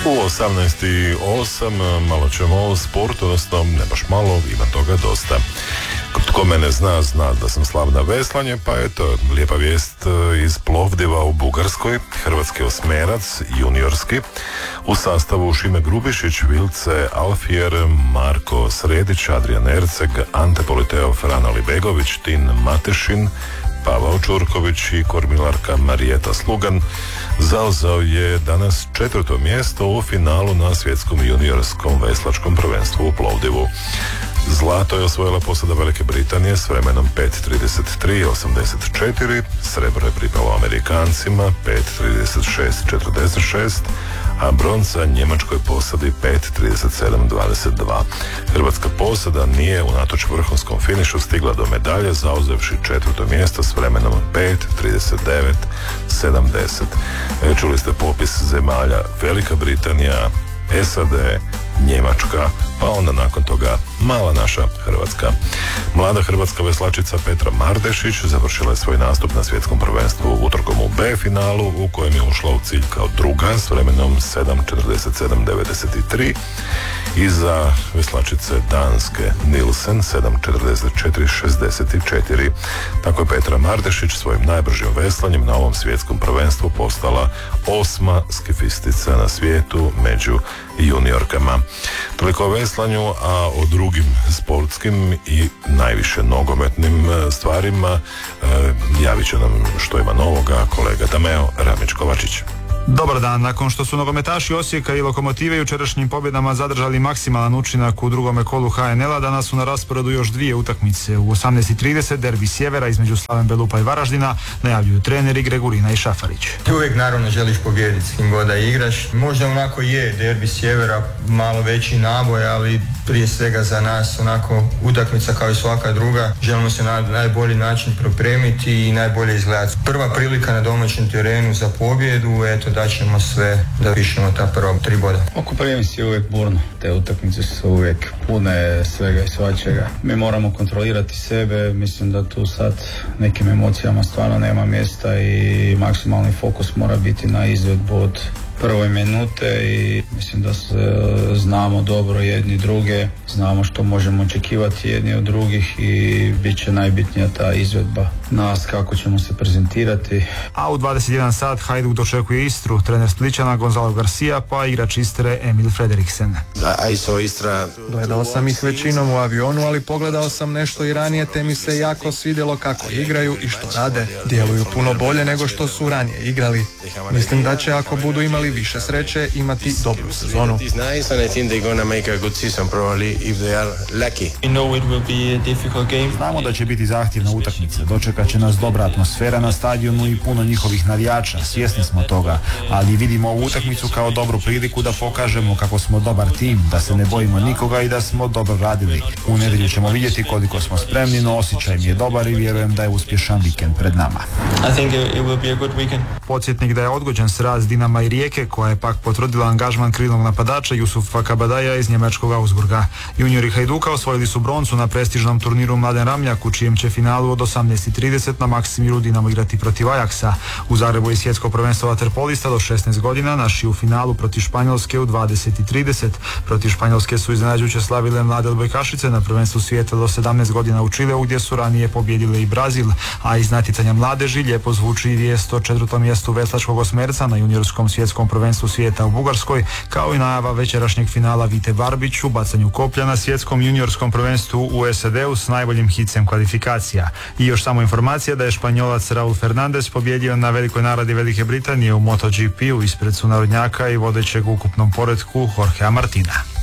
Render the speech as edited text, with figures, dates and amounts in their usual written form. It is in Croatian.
U 18.08 malo ćemo o sportu, odnosno ne baš malo, ima toga dosta. Tko mene zna, zna da sam slav na veslanje, pa eto, lijepa vijest iz Plovdiva u Bugarskoj. Hrvatski osmerac, juniorski, u sastavu Šime Grubišić, Vilce Alfijer, Marko Sredić, Adrian Erceg, Ante Politeo, Fran Alibegović, Tin Matešin, Pavao Čurković i kormilarka Marijeta Slugan zauzeo je danas 4. mjesto u finalu na svjetskom juniorskom veslačkom prvenstvu u Plovdivu. Zlato je osvojila posada Velike Britanije s vremenom 5.33.84, srebro je pripalo Amerikancima 5.36.46, a bronza njemačkoj posadi 5.37.22. Hrvatska posada nije unatoč vrhunskom finišu stigla do medalje, zauzevši 4. mjesto s vremenom 5.39.70. Čuli ste popis zemalja: Velika Britanija, SAD, Njemačka, pa onda nakon toga mala naša Hrvatska. Mlada hrvatska veslačica Petra Mardešić završila je svoj nastup na svjetskom prvenstvu utorkom u B finalu, u kojem je ušla u cilj kao druga s vremenom 7.47.93. Iza veslačice Danske Nilsen 7.44.64. Tako je Petra Mardešić svojim najbržim veslanjem na ovom svjetskom prvenstvu postala 8. skifistica na svijetu među juniorkama. Toliko o veslanju, a o drugim sportskim i najviše nogometnim stvarima javit će nam što ima novoga kolega Dameo Ramić-Kovačić. Dobar dan. Nakon što su nogometaši Osijeka i Lokomotive jučerašnjim pobjedama zadržali maksimalan učinak u drugome kolu HNL-a, danas su na rasporedu još dvije utakmice. U 18.30 derbi Sjevera između Slaven Belupa i Varaždina, najavljuju treneri Gregurina i Šafarić. Ti uvijek naravno želiš pobijediti s kim god da igraš. Možda onako je derbi Sjevera malo veći naboj, ali prije svega za nas onako utakmica kao i svaka druga. Želimo se na najbolji način pripremiti i najbolje izgledati. Prva prilika na domaćem terenu za pobjedu, eto daćemo sve da pišemo ta prva 3 boda. Oko prvenstva je uvijek burno. Te utakmice su uvijek pune svega i svačega. Mi moramo kontrolirati sebe. Mislim da tu sad nekim emocijama stvarno nema mjesta i maksimalni fokus mora biti na izvedbu od prve minute i mislim da se znamo dobro jedni druge, znamo što možemo očekivati jedni od drugih i bit će najbitnija ta izvedba nas, kako ćemo se prezentirati. A u 21 sat Hajduk dočekuje Istru, trener Splićana Gonzalo Garcia pa igrač Istre Emil Frederiksen. Gledao sam ih većinom u avionu, ali pogledao sam nešto i ranije te mi se jako svidjelo kako igraju i što rade. Djeluju puno bolje nego što su ranije igrali. Mislim da će, ako budu imali više sreće, imati dobru sezonu. Znamo da će biti zahtjevna utakmica, dočekat će nas dobra atmosfera na stadionu i puno njihovih navijača, svjesni smo toga, ali vidimo ovu utakmicu kao dobru priliku da pokažemo kako smo dobar tim, da se ne bojimo nikoga i da smo dobro radili. U nedjelju ćemo vidjeti koliko smo spremni, no osjećaj mi je dobar i vjerujem da je uspješan vikend pred nama. Podsjetnik da je odgođen sraz Dinama i Rijeke, koja je pak potvrdila angažman krilnog napadača Jusufa Kabadaja iz njemačkog Augsburga. Juniori Hajduka osvojili su broncu na prestižnom turniru Mladen Ramljak, u čijem će finalu od 18.30 na Maksimiru Dinamo igrati protiv Ajaksa. U Zagrebu je svjetsko prvenstvo vaterpolista do 16 godina, naši u finalu protiv Španjolske u 20.30. Protiv Španjolske su iznenađujuće slavile mlade odbojkašice na prvenstvu svijeta do 17 godina u Čileu, gdje su ranije pobijedile i Brazil, a iz natjecanja mladeži lijepo zvuči i vijest o 4. mjestu veslačkog osmerca na juniorskom svjetskom prvenstvu svijeta u Bugarskoj, kao i najava večerašnjeg finala Vite Barbić u bacanju koplja na svjetskom juniorskom prvenstvu u SAD-u s najboljim hicem kvalifikacija. I još samo informacija da je Španjolac Raul Fernandez pobjedio na velikoj naradi Velike Britanije u MotoGP-u ispred sunarodnjaka i vodećeg u ukupnom poretku Jorgea Martina.